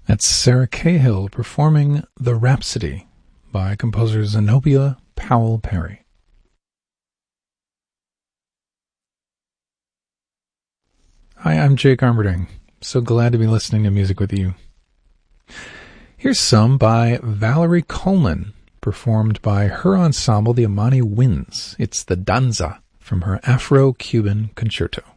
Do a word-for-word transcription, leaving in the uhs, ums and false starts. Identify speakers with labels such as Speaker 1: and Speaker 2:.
Speaker 1: That's Sarah Cahill performing The Rhapsody by composer Zenobia Powell Perry. Hi, I'm Jake Armberding. So glad to be listening to music with you. Here's some by Valerie Coleman, performed by her ensemble, the Amani Winds. It's the Danza from her Afro-Cuban Concerto.